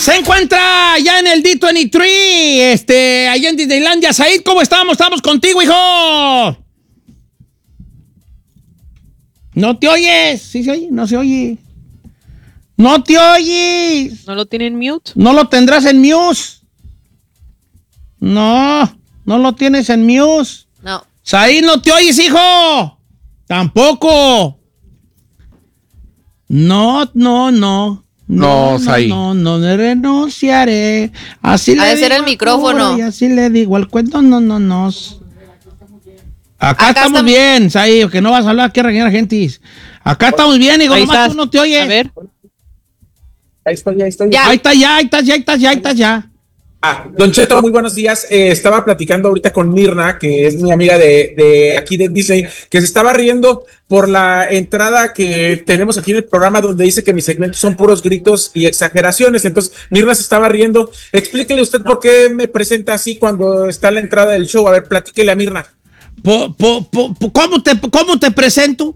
Se encuentra ya en el D23, allá en Disneylandia. Said, ¿cómo estamos? Estamos contigo, hijo. ¿No te oyes? ¿Sí se oye? No se oye. ¡No te oyes! ¿No lo tienen mute? ¿No lo tendrás en mute? No lo tienes en mute. No. Said, ¿no te oyes, hijo? Tampoco. No, Said. No renunciaré. Así Ha le de ser digo el micrófono. Y así le digo al cuento, no. Acá estamos bien, Said, que no vas a hablar aquí a regañar a gente. Acá estamos bien, hijo, nomás tú no te oyes. A ver. Ahí estoy. Ya. Ahí estás ya. Don Cheto, muy buenos días. Estaba platicando ahorita con Mirna, que es mi amiga de aquí de Disney, que se estaba riendo por la entrada que tenemos aquí en el programa donde dice que mis segmentos son puros gritos y exageraciones. Entonces, Mirna se estaba riendo. Explíquele usted por qué me presenta así cuando está la entrada del show. A ver, platíquele a Mirna. ¿Cómo te presento?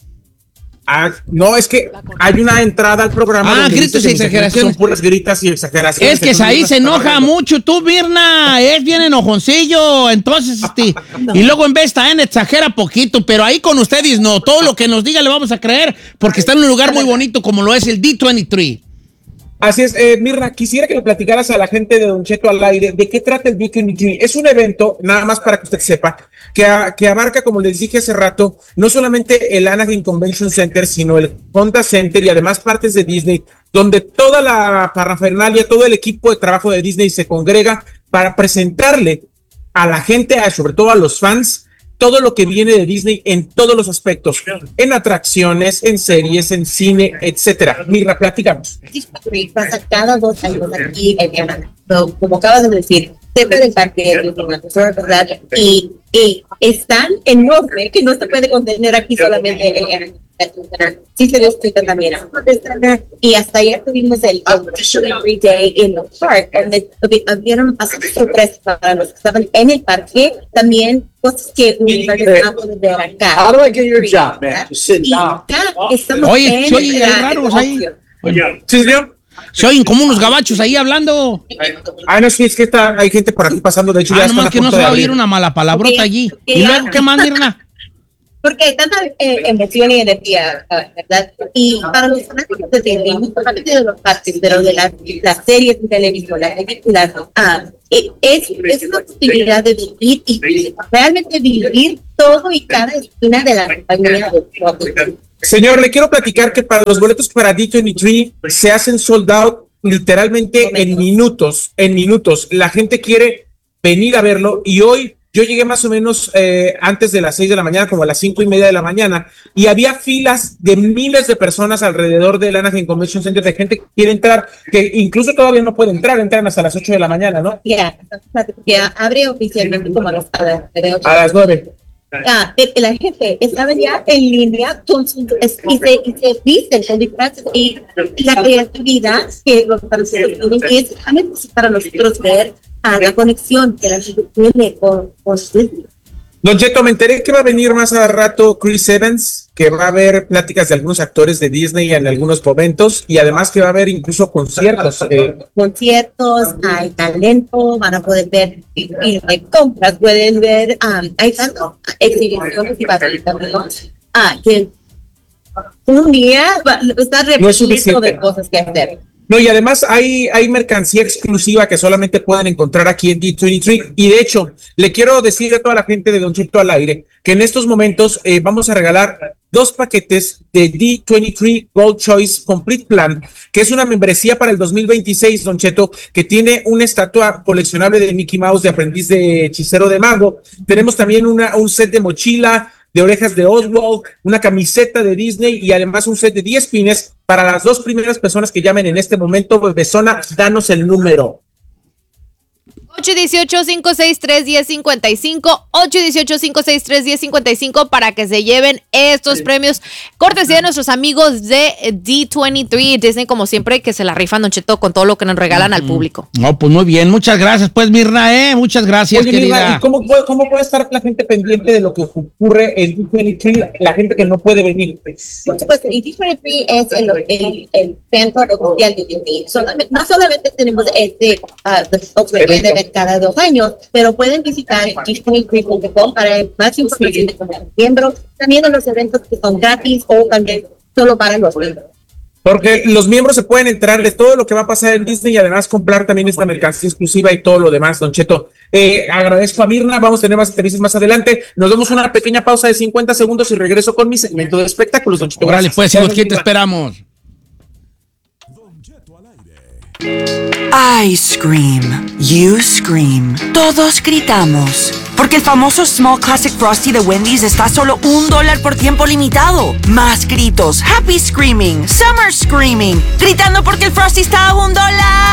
No, es que hay una entrada al programa. Gritos y exageraciones. Son puras gritas y exageraciones. Es que ahí se enoja mucho tú, Mirna. Es bien enojoncillo. Entonces, y luego en vez está exagera poquito, pero ahí con ustedes no. Todo lo que nos diga le vamos a creer porque está en un lugar muy bonito como lo es el D23. Así es, Mirna, quisiera que le platicaras a la gente de Don Cheto al aire de qué trata el D23. Es un evento, nada más para que usted sepa, que abarca, como les dije hace rato, no solamente el Anaheim Convention Center, sino el Honda Center y además partes de Disney, donde toda la parafernalia, todo el equipo de trabajo de Disney se congrega para presentarle a la gente, sobre todo a los fans, todo lo que viene de Disney en todos los aspectos, en atracciones, en series, en cine, etcétera. Mirna, platicamos. Pasa cada 2 años aquí en Anaheim. Como acabas de decir, cerca del parque, ¿verdad? Y es tan enorme que no se puede contener aquí solamente en sí se explica también. Y hasta ayer tuvimos el Every Day in the Park, donde vieron bastante sorpresas para los que estaban en el parque, también cosas que no pueden ver acá. How do I get your job, man? Just sit down. Oye, soy raros ahí. ¿Sí, señor? Se oyen como unos gabachos ahí hablando. No, sí, es que hay gente por aquí pasando, de hecho ya nomás que no se va a oír una mala palabrota allí. ¿Y luego qué más, Mirna? Porque hay tanta emoción y energía, ¿verdad? Y para los fanáticos de Disney, no solamente de los parques, pero de las series de televisión, las películas, es una posibilidad de vivir y realmente vivir todo y cada esquina de la compañía. Señor, le quiero platicar que para los boletos para D23 se hacen sold out literalmente en minutos. La gente quiere venir a verlo y hoy yo llegué más o menos antes de las 6 de la mañana, como a las 5:30 de la mañana, y había filas de miles de personas alrededor del Anaheim Convention Center, de gente que quiere entrar, que incluso todavía no puede entrar, entran hasta las 8 de la mañana, ¿no? Ya abre oficialmente como a las 9. La gente estaba ya en línea y se visten con disfraces y la creatividad que los parceros tienen es para nosotros ver la conexión que la gente tiene con Disney. Don Cheto, me enteré que va a venir más a rato Chris Evans, que va a haber pláticas de algunos actores de Disney en algunos momentos y además que va a haber incluso conciertos. Hay talento, van a poder ver de compras, pueden ver, hay tantas exhibiciones y facilitadores que un día está repleto de cosas que hacer. No, y además hay mercancía exclusiva que solamente pueden encontrar aquí en D23. Y de hecho, le quiero decir a toda la gente de Don Cheto al aire que en estos momentos vamos a regalar 2 paquetes de D23 Gold Choice Complete Plan, que es una membresía para el 2026, Don Cheto, que tiene una estatua coleccionable de Mickey Mouse de aprendiz de hechicero de mago. Tenemos también un set de mochila, de orejas de Oswald, una camiseta de Disney y además un set de 10 pines para las 2 primeras personas que llamen en este momento. Besona, danos el número. 818-563-1055, 818-563-1055 para que se lleven estos premios. Cortesía de nuestros amigos de D23 Disney, como siempre, que se la rifan, Don Cheto, con todo lo que nos regalan al público. No, pues muy bien, muchas gracias, pues, Mirna, muchas gracias, Oye, querida. Mirna, ¿y cómo puede estar la gente pendiente de lo que ocurre en D23, la gente que no puede venir? Por supuesto, y D23 es el centro oficial de Disney. No solamente tenemos ocurre cada 2 años, pero pueden visitar d23.com para más información de los miembros, también de los eventos que son gratis o también solo para los miembros. Porque los miembros se pueden enterar de todo lo que va a pasar en Disney y además comprar también esta mercancía exclusiva y todo lo demás, Don Cheto. Agradezco a Mirna, vamos a tener más entrevistas más adelante. Nos damos una pequeña pausa de 50 segundos y regreso con mi segmento de espectáculos, Don Cheto. Órale, pues, hijos, ¿quién te esperamos? I scream, you scream, todos gritamos, porque el famoso Small Classic Frosty de Wendy's está a solo $1 por tiempo limitado. Más gritos, happy screaming, summer screaming, gritando porque el Frosty está a $1.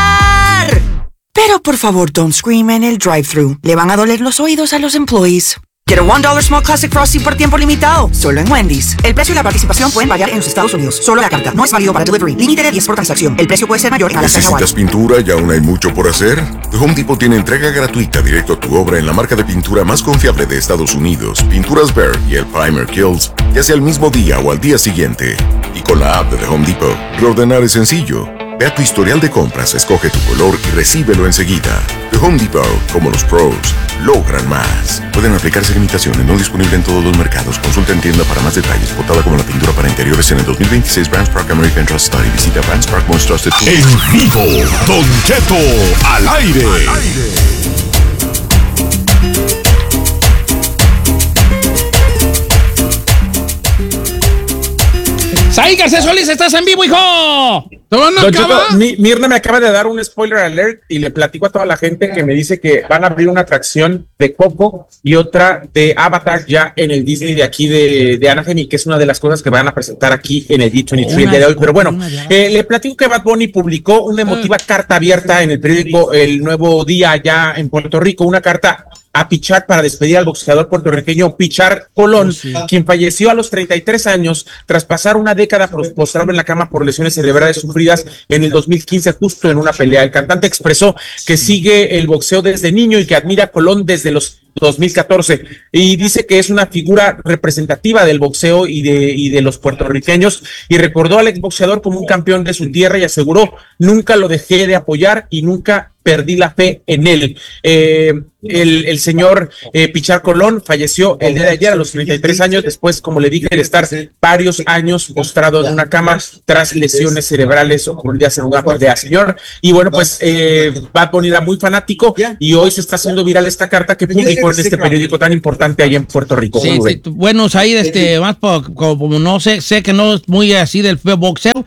Pero por favor, don't scream en el drive-thru, le van a doler los oídos a los employees. Get a $1 Small Classic Frosty por tiempo limitado, solo en Wendy's. El precio y la participación pueden variar en los Estados Unidos. Solo la carta, no es válido para delivery. Límite de 10 por transacción. El precio puede ser mayor en Alaska y Hawái. ¿Necesitas pintura y aún hay mucho por hacer? The Home Depot tiene entrega gratuita directo a tu obra en la marca de pintura más confiable de Estados Unidos, Pinturas Behr y el Primer Kills, ya sea el mismo día o al día siguiente. Y con la app de The Home Depot, reordenar es sencillo. Ve a tu historial de compras, escoge tu color y recíbelo enseguida. The Home Depot, como los pros, logran más. Pueden aplicarse limitaciones, no disponible en todos los mercados. Consulta en tienda para más detalles. Votada como la pintura para interiores en el 2026 Brands Park American Trust Study. Visita Brands Park Most Trusted. En vivo, Don Cheto al aire. ¡Saí Garcés Solís, estás en vivo, hijo! Don Cheto, Mirna me acaba de dar un spoiler alert y le platico a toda la gente que me dice que van a abrir una atracción de Coco y otra de Avatar ya en el Disney de aquí de Anaheim, y que es una de las cosas que van a presentar aquí en el D23 el día de hoy. Pero bueno, le platico que Bad Bunny publicó una emotiva carta abierta en el periódico El Nuevo Día allá en Puerto Rico, una carta a Pichar para despedir al boxeador puertorriqueño Pichar Colón, quien falleció a los 33 años tras pasar una década postrado en la cama por lesiones cerebrales sufridas en el 2015 justo en una pelea. El cantante expresó que sigue el boxeo desde niño y que admira a Colón desde los 2014 y dice que es una figura representativa del boxeo y de los puertorriqueños, y recordó al exboxeador como un campeón de su tierra y aseguró: nunca lo dejé de apoyar y nunca perdí la fe en él. El señor Pichar Colón falleció el día de ayer a los 33 años después, como le dije, de estar varios años postrado en una cama tras lesiones cerebrales ocurridas en una pelea, señor. Y bueno, pues Bad Bunny era muy fanático y hoy se está haciendo viral esta carta que publicó en este periódico tan importante allá en Puerto Rico. Sí, bueno, ahí más como no sé que no es muy así del boxeo.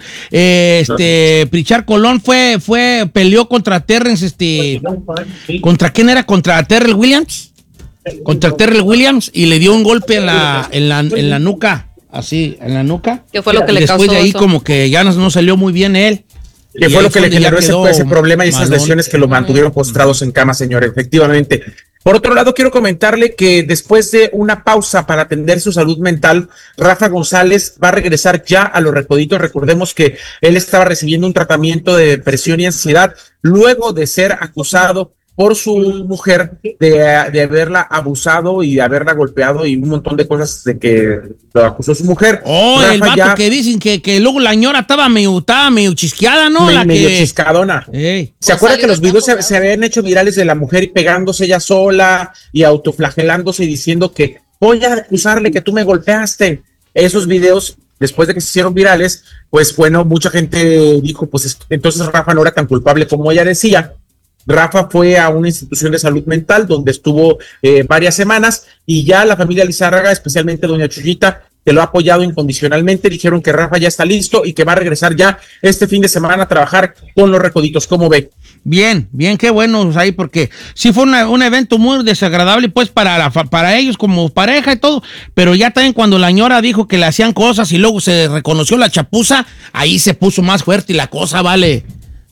Pichar Colón peleó contra Terrence, ¿contra quién era? Contra Terrell Williams. Contra Terrell Williams, y le dio un golpe en la nuca, así, en la nuca. ¿Qué fue lo que le causó? Después de ahí eso? Como que ya no salió muy bien él. Que fue lo que le generó ese problema y esas malón. lesiones que lo mantuvieron postrados en cama, señor, efectivamente. Por otro lado, quiero comentarle que después de una pausa para atender su salud mental, Rafa González va a regresar ya a Los Recoditos. Recordemos que él estaba recibiendo un tratamiento de depresión y ansiedad luego de ser acusado por su mujer de haberla abusado y de haberla golpeado y un montón de cosas de que lo acusó su mujer. Rafa, el vato que dicen que luego la ñora estaba medio chisqueada, ¿no? Medio chiscadona. ¿Se acuerda que los videos se habían hecho virales de la mujer pegándose ella sola y autoflagelándose y diciendo que voy a acusarle que tú me golpeaste? Esos videos, después de que se hicieron virales, pues bueno, mucha gente dijo, pues entonces Rafa no era tan culpable como ella decía. Rafa fue a una institución de salud mental donde estuvo varias semanas, y ya la familia Lizárraga, especialmente doña Chuyita, que lo ha apoyado incondicionalmente, dijeron que Rafa ya está listo y que va a regresar ya este fin de semana a trabajar con Los Recoditos. ¿Cómo ve? Bien, qué bueno ahí, porque sí fue un evento muy desagradable pues para ellos como pareja y todo, pero ya también cuando la ñora dijo que le hacían cosas y luego se reconoció la chapuza, ahí se puso más fuerte y la cosa, vale.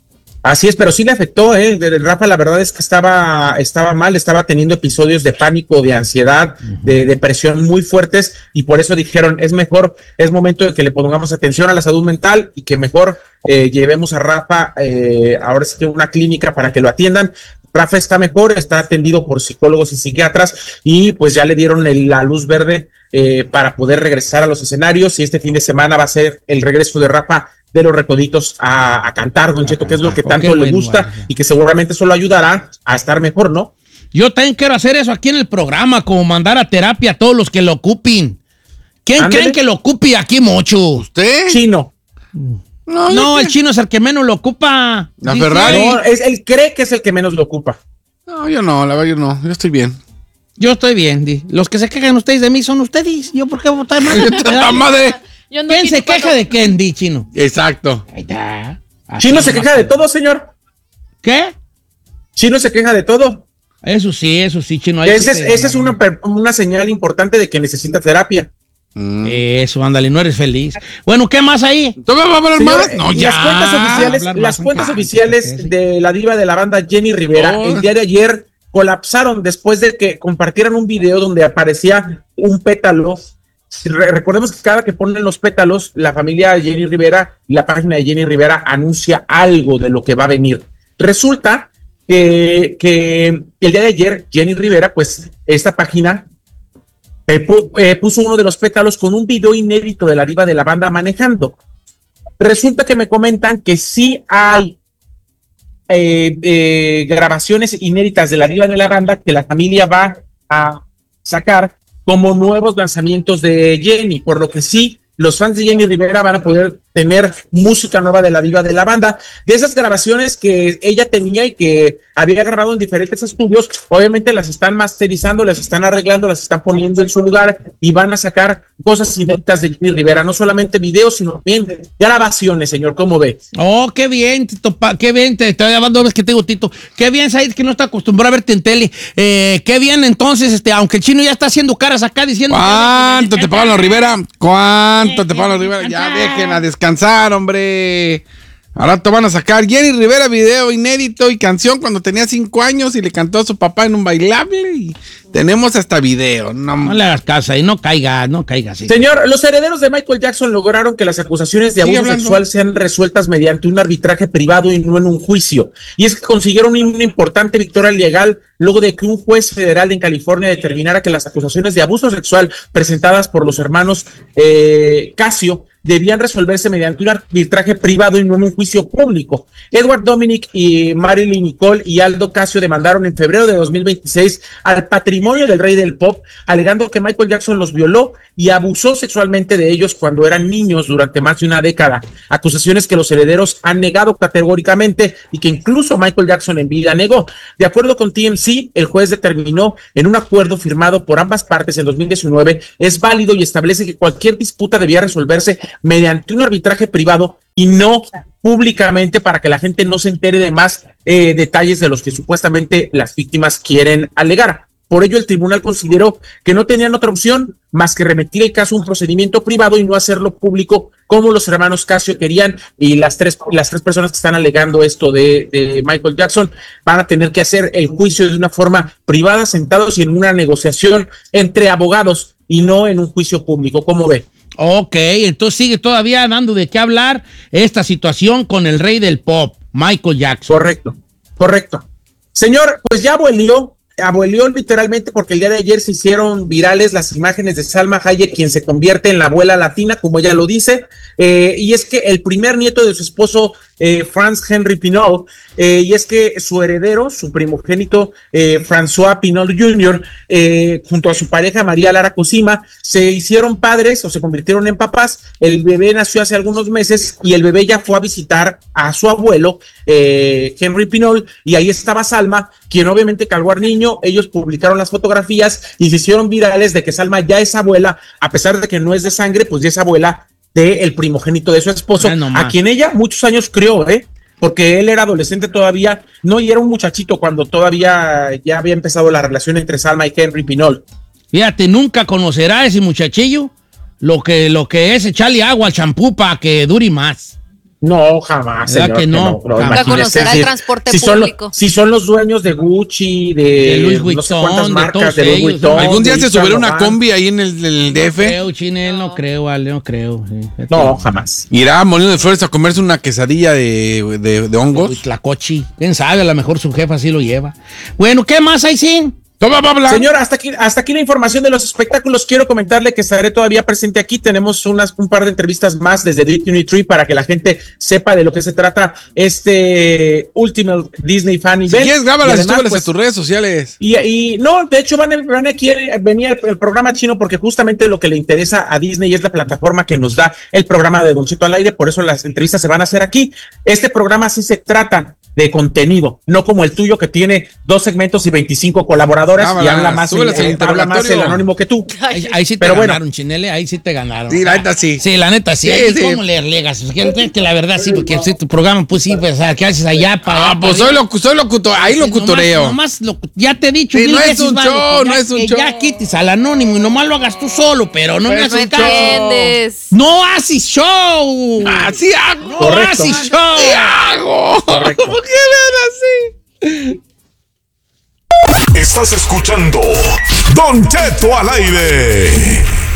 Así es, pero sí le afectó, Rafa, la verdad es que estaba mal, estaba teniendo episodios de pánico, de ansiedad, de depresión muy fuertes, y por eso dijeron, es momento de que le pongamos atención a la salud mental y que mejor llevemos a Rafa ahora sí que a una clínica para que lo atiendan. Rafa está mejor, está atendido por psicólogos y psiquiatras, y pues ya le dieron la luz verde para poder regresar a los escenarios, y este fin de semana va a ser el regreso de Rafa de los Recoditos a cantar, Don Cheto, que es lo que tanto le gusta y que seguramente solo ayudará a estar mejor, ¿no? Yo también quiero hacer eso aquí en el programa, como mandar a terapia a todos los que lo ocupen. ¿Quién creen que lo ocupe aquí mucho? ¿Usted? Chino. No, el Chino es el que menos lo ocupa. La Ferrari. No, él cree que es el que menos lo ocupa. No, yo no, la verdad yo no, yo estoy bien. Yo estoy bien, Di. Los que se quejan ustedes de mí son ustedes. ¿Yo por qué voy a estar mal? madre! ¿Quién se queja de quién, Di, Chino? Exacto. Ahí está. Chino se queja de todo, señor. ¿Qué? Chino se queja de todo. Eso sí, Chino. Esa es una señal importante de que necesita terapia. Eso, ándale, no eres feliz. Bueno, ¿qué más ahí? ¿Todavía va a hablar más? No, ya. Las cuentas oficiales de la diva de la banda Jenny Rivera el día de ayer colapsaron después de que compartieran un video donde aparecía un pétalo. Recordemos que cada que ponen los pétalos, la familia Jenny Rivera y la página de Jenny Rivera anuncia algo de lo que va a venir. Resulta que el día de ayer Jenny Rivera, pues esta página puso uno de los pétalos con un video inédito de la diva de la banda manejando. Resulta que me comentan que sí hay grabaciones inéditas de la diva de la banda que la familia va a sacar como nuevos lanzamientos de Jenny, por lo que sí, los fans de Jenny Rivera van a poder tener música nueva de la diva de la banda. De esas grabaciones que ella tenía y que había grabado en diferentes estudios, obviamente las están masterizando, las están arreglando, las están poniendo en su lugar y van a sacar cosas inéditas de Jenny Rivera, no solamente videos, sino también grabaciones, señor, ¿cómo ve? Oh, qué bien, Tito, qué bien, te estoy llamando, ves que te digo, Tito, qué bien, Said, que no está acostumbrado a verte en tele, qué bien, entonces, aunque el Chino ya está haciendo caras acá diciendo... ¿Cuánto te pagan los Rivera? ¿Cuánto te pagan los Rivera? Ya dejen a descansar, hombre. Ahora te van a sacar Jenny Rivera video inédito y canción cuando tenía 5 años y le cantó a su papá en un bailable y tenemos hasta video. No le hagas caso y no caiga. Sí. Señor, los herederos de Michael Jackson lograron que las acusaciones de abuso sexual sean resueltas mediante un arbitraje privado y no en un juicio. Y es que consiguieron una importante victoria legal luego de que un juez federal en California determinara que las acusaciones de abuso sexual presentadas por los hermanos Casio debían resolverse mediante un arbitraje privado y no en un juicio público. Edward Dominic y Marilyn Nicole y Aldo Casio demandaron en febrero de 2026 al patrimonio del rey del pop, alegando que Michael Jackson los violó y abusó sexualmente de ellos cuando eran niños durante más de una década. Acusaciones que los herederos han negado categóricamente y que incluso Michael Jackson en vida negó. De acuerdo con TMZ, el juez determinó en un acuerdo firmado por ambas partes en 2019 es válido y establece que cualquier disputa debía resolverse mediante un arbitraje privado y no públicamente para que la gente no se entere de más detalles de los que supuestamente las víctimas quieren alegar. Por ello, el tribunal consideró que no tenían otra opción más que remitir el caso a un procedimiento privado y no hacerlo público como los hermanos Casio querían, y las tres personas que están alegando esto de Michael Jackson van a tener que hacer el juicio de una forma privada, sentados y en una negociación entre abogados y no en un juicio público. ¿Cómo ve? Ok, entonces sigue todavía dando de qué hablar esta situación con el rey del pop, Michael Jackson. Correcto. Señor, pues ya abolió literalmente, porque el día de ayer se hicieron virales las imágenes de Salma Hayek, quien se convierte en la abuela latina, como ella lo dice, y es que el primer nieto de su esposo, Franz Henry Pinault, y es que su heredero, su primogénito, François Pinault Jr., junto a su pareja María Lara Cosima, se hicieron padres o se convirtieron en papás. El bebé nació hace algunos meses y el bebé ya fue a visitar a su abuelo, Henry Pinault, y ahí estaba Salma, quien obviamente cargó al niño. Ellos publicaron las fotografías y se hicieron virales de que Salma ya es abuela, a pesar de que no es de sangre, pues ya es abuela del primogénito de su esposo, a quien ella muchos años crió, porque él era adolescente todavía, no, y era un muchachito cuando todavía ya había empezado la relación entre Salma y Henry Pinault. Fíjate, nunca conocerá ese muchachillo lo que es echarle agua al champú para que dure más. No, jamás. ¿Verdad Señor, que no? Nunca imagínese, conocerá el transporte público. Si son los dueños de Gucci, de Louis Vuitton, no sé cuántas de marcas, todos de Louis ellos, Vuitton. ¿Algún día de se Yves subirá Saint una Laurent? combi ahí en el DF? Creo, Chinel, no creo, vale, no creo. Sí. No, jamás. ¿Irá a Molino de Flores a comerse una quesadilla de hongos? Tlacochi. ¿Quién sabe? A lo mejor su jefa sí lo lleva. Bueno, ¿qué más hay, sin? Toma, Pablo. Señor, hasta aquí la información de los espectáculos. Quiero comentarle que estaré todavía presente aquí. Tenemos un par de entrevistas más desde D23 para que la gente sepa de lo que se trata este Ultimate Disney Fan Event. Si quieres, grábalas y súbelas pues, a tus redes sociales. Y no, de hecho van aquí venía el programa chino porque justamente lo que le interesa a Disney es la plataforma que nos da el programa de Don Cheto al aire. Por eso las entrevistas se van a hacer aquí. Este programa sí se trata de contenido, no como el tuyo que tiene 2 segmentos y 25 colaboradores y habla más el anónimo que tú. Ahí sí te ganaron, Chinele, ahí sí te ganaron. Sí, la neta sí. Sí, la neta sí. Sí. ¿Cómo le relegas? Que la verdad sí, porque tu programa, pues sí, pues, ¿qué haces allá? Pues soy locutor, ahí locutoreo. Nomás ya te he dicho. Sí, no es un show, no es un show. Ya quites al anónimo y nomás lo hagas tú solo, pero no me haces caso. entiendes. No haces show. Así hago. No haces show. Sí hago. Correcto. ¿Por qué ven así? Estás escuchando Don Cheto al aire.